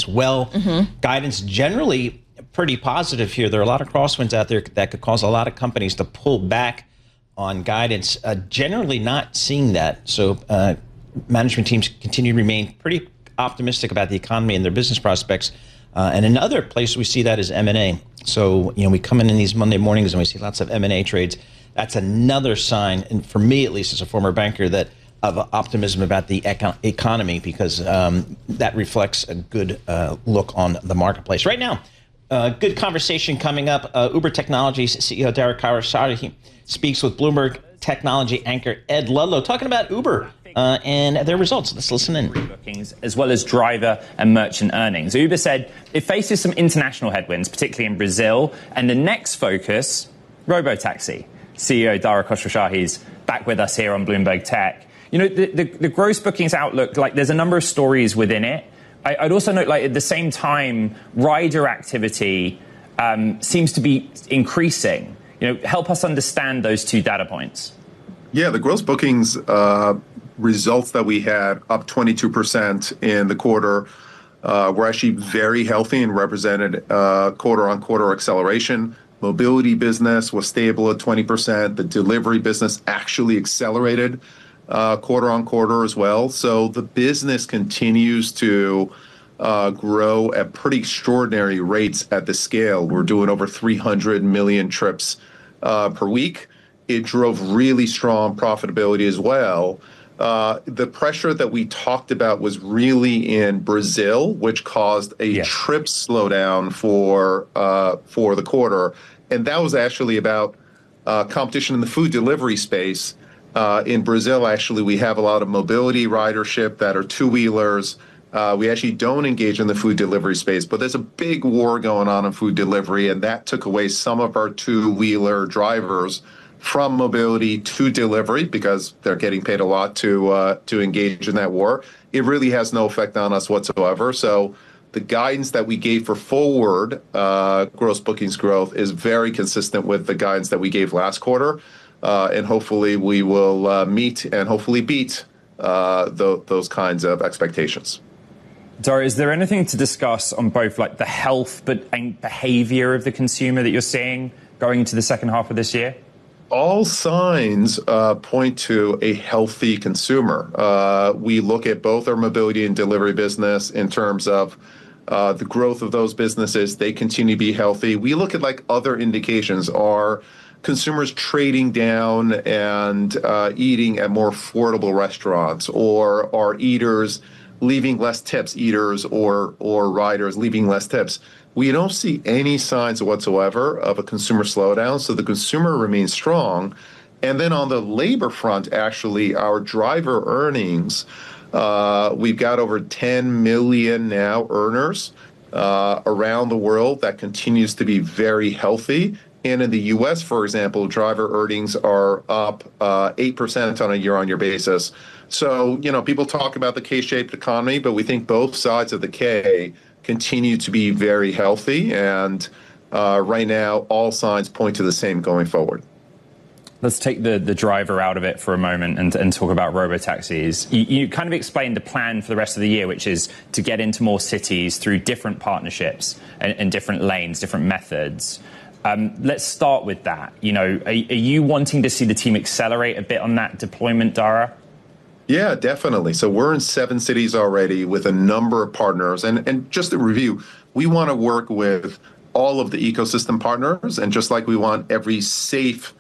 well. Guidance generally pretty positive here. There are a lot of crosswinds out there that could cause a lot of companies to pull back on guidance. Generally not seeing that. So management teams continue to remain pretty optimistic about the economy and their business prospects. And another place we see that is M&A. So, we come in these Monday mornings and we see lots of M&A trades. That's another sign, and for me at least as a former banker, that of optimism about the economy, because that reflects a good look on the marketplace. Right now, good conversation coming up. Uber Technologies CEO Dara Khosrowshahi speaks with Bloomberg technology anchor Ed Ludlow, talking about Uber and their results. Let's listen in. Bookings, as well as driver and merchant earnings. Uber said it faces some international headwinds, particularly in Brazil, and the next focus, robotaxi. CEO Dara Khosrowshahi is back with us here on Bloomberg Tech. The gross bookings outlook, there's a number of stories within it. I'd also note, at the same time, rider activity seems to be increasing. Help us understand those two data points. Yeah, the gross bookings results that we had up 22% in the quarter were actually very healthy and represented quarter-on-quarter acceleration. Mobility business was stable at 20%. The delivery business actually accelerated quarter-on-quarter as well. So the business continues to grow at pretty extraordinary rates at the scale. We're doing over 300 million trips per week. It drove really strong profitability as well. The pressure that we talked about was really in Brazil, which caused a trip slowdown for the quarter. And that was actually about competition in the food delivery space. In Brazil, actually, we have a lot of mobility ridership that are two-wheelers. We actually don't engage in the food delivery space, but there's a big war going on in food delivery, and that took away some of our two-wheeler drivers from mobility to delivery because they're getting paid a lot to engage in that war. It really has no effect on us whatsoever. So the guidance that we gave for forward gross bookings growth is very consistent with the guidance that we gave last quarter. And hopefully we will meet and hopefully beat those kinds of expectations. Dara, is there anything to discuss on both the health and behavior of the consumer that you're seeing going into the second half of this year? All signs point to a healthy consumer. We look at both our mobility and delivery business in terms of the growth of those businesses. They continue to be healthy. We look at other indications. Are consumers trading down and eating at more affordable restaurants, or are eaters leaving less tips, eaters or riders leaving less tips? We don't see any signs whatsoever of a consumer slowdown, so the consumer remains strong. And then on the labor front, actually, our driver earnings, we've got over 10 million now earners around the world. That continues to be very healthy. And in the U.S., for example, driver earnings are up 8% on a year-on-year basis. So, people talk about the K-shaped economy, but we think both sides of the K continue to be very healthy. And right now, all signs point to the same going forward. Let's take the driver out of it for a moment and talk about robotaxis. You kind of explained the plan for the rest of the year, which is to get into more cities through different partnerships and different lanes, different methods. Let's start with that. Are you wanting to see the team accelerate a bit on that deployment, Dara? Yeah, definitely. So we're in 7 cities already with a number of partners. And just to review, we want to work with all of the ecosystem partners. And just like we want every safe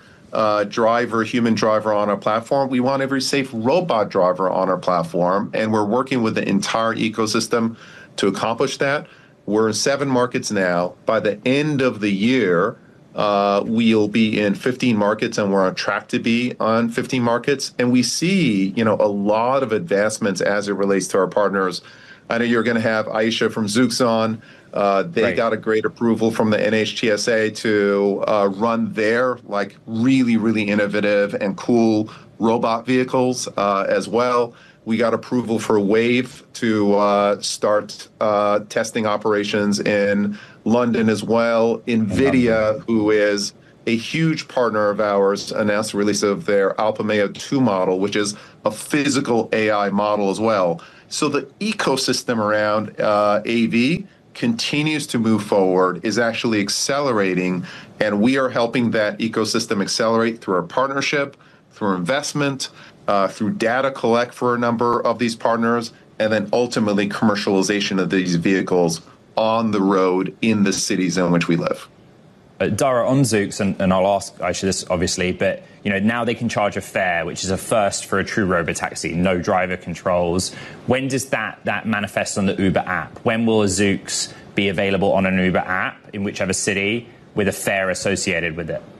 human driver on our platform, we want every safe robot driver on our platform. And we're working with the entire ecosystem to accomplish that. We're in 7 markets now. By the end of the year, we'll be in 15 markets, and we're on track to be on 15 markets. And we see, a lot of advancements as it relates to our partners. I know you're going to have Aisha from Zoox on. They got a great approval from the NHTSA to run their really, really innovative and cool robot vehicles as well. We got approval for Wave to start testing operations in London as well. NVIDIA, who is a huge partner of ours, announced the release of their Alpamayo 2 model, which is a physical AI model as well. So the ecosystem around AV continues to move forward, is actually accelerating, and we are helping that ecosystem accelerate through our partnership, through investment, through data collect for a number of these partners, and then ultimately commercialization of these vehicles on the road in the cities in which we live. Dara, on Zoox, and I'll ask Aisha this obviously, but now they can charge a fare, which is a first for a true robotaxi, no driver controls. When does that manifest on the Uber app? When will a Zoox be available on an Uber app in whichever city with a fare associated with it?